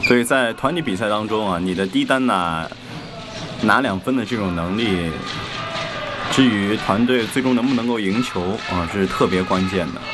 所以在团体比赛当中啊，你的低单拿2分的这种能力，至于团队最终能不能够赢球啊，是特别关键的。